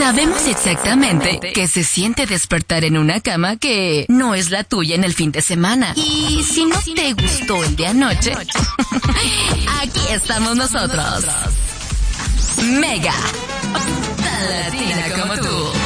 Sabemos exactamente que se siente despertar en una cama que no es la tuya en el fin de semana. Y si no te gustó el de anoche, aquí estamos nosotros. Mega, tan latina como tú.